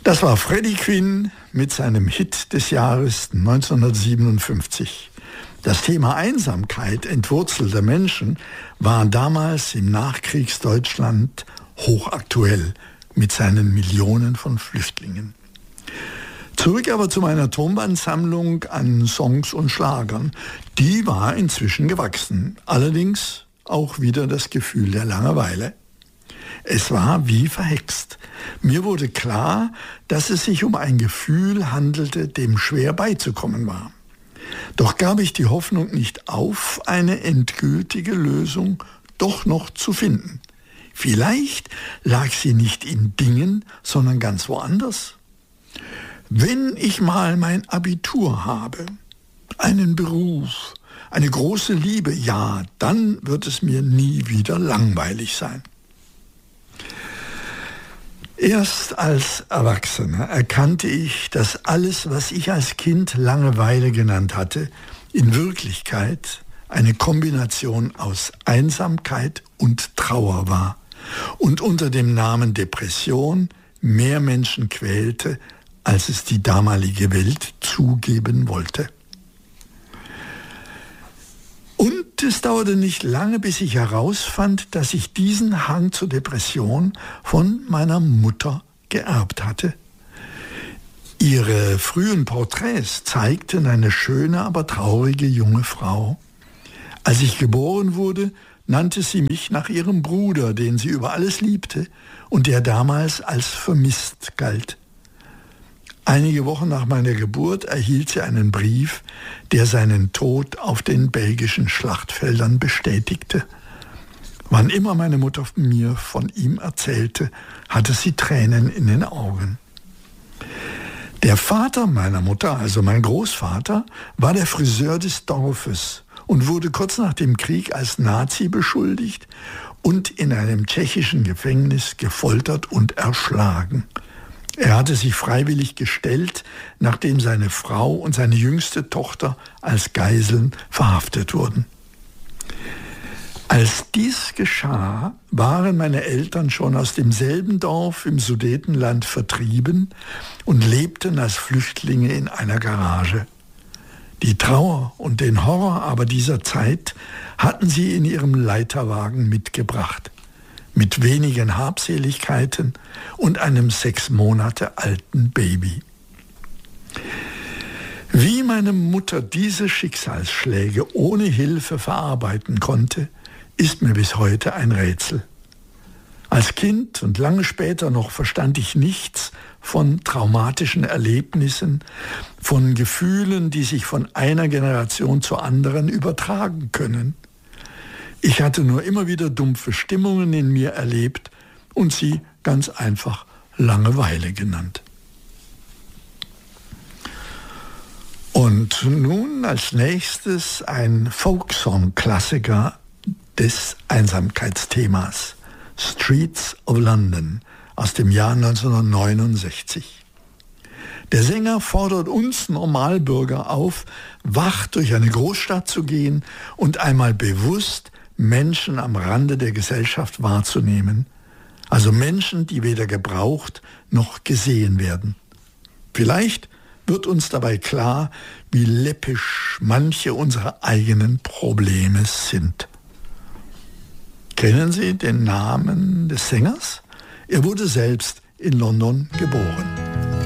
Das war Freddie Quinn mit seinem Hit des Jahres 1957. Das Thema Einsamkeit entwurzelter Menschen war damals im Nachkriegsdeutschland hochaktuell mit seinen Millionen von Flüchtlingen. Zurück aber zu meiner Tonbandsammlung an Songs und Schlagern. Die war inzwischen gewachsen, allerdings auch wieder das Gefühl der Langeweile. Es war wie verhext. Mir wurde klar, dass es sich um ein Gefühl handelte, dem schwer beizukommen war. Doch gab ich die Hoffnung nicht auf, eine endgültige Lösung doch noch zu finden. Vielleicht lag sie nicht in Dingen, sondern ganz woanders. Wenn ich mal mein Abitur habe, einen Beruf, eine große Liebe, ja, dann wird es mir nie wieder langweilig sein. Erst als Erwachsener erkannte ich, dass alles, was ich als Kind Langeweile genannt hatte, in Wirklichkeit eine Kombination aus Einsamkeit und Trauer war und unter dem Namen Depression mehr Menschen quälte, als es die damalige Welt zugeben wollte. Und es dauerte nicht lange, bis ich herausfand, dass ich diesen Hang zur Depression von meiner Mutter geerbt hatte. Ihre frühen Porträts zeigten eine schöne, aber traurige junge Frau. Als ich geboren wurde, nannte sie mich nach ihrem Bruder, den sie über alles liebte und der damals als vermisst galt. Einige Wochen nach meiner Geburt erhielt sie einen Brief, der seinen Tod auf den belgischen Schlachtfeldern bestätigte. Wann immer meine Mutter mir von ihm erzählte, hatte sie Tränen in den Augen. Der Vater meiner Mutter, also mein Großvater, war der Friseur des Dorfes und wurde kurz nach dem Krieg als Nazi beschuldigt und in einem tschechischen Gefängnis gefoltert und erschlagen. Er hatte sich freiwillig gestellt, nachdem seine Frau und seine jüngste Tochter als Geiseln verhaftet wurden. Als dies geschah, waren meine Eltern schon aus demselben Dorf im Sudetenland vertrieben und lebten als Flüchtlinge in einer Garage. Die Trauer und den Horror aber dieser Zeit hatten sie in ihrem Leiterwagen mitgebracht. Mit wenigen Habseligkeiten und einem 6 Monate alten Baby. Wie meine Mutter diese Schicksalsschläge ohne Hilfe verarbeiten konnte, ist mir bis heute ein Rätsel. Als Kind und lange später noch verstand ich nichts von traumatischen Erlebnissen, von Gefühlen, die sich von einer Generation zur anderen übertragen können. Ich hatte nur immer wieder dumpfe Stimmungen in mir erlebt und sie ganz einfach Langeweile genannt. Und nun als nächstes ein Folksong-Klassiker des Einsamkeitsthemas, Streets of London aus dem Jahr 1969. Der Sänger fordert uns Normalbürger auf, wach durch eine Großstadt zu gehen und einmal bewusst Menschen am Rande der Gesellschaft wahrzunehmen. Also Menschen, die weder gebraucht noch gesehen werden. Vielleicht wird uns dabei klar, wie läppisch manche unserer eigenen Probleme sind. Kennen Sie den Namen des Sängers? Er wurde selbst in London geboren.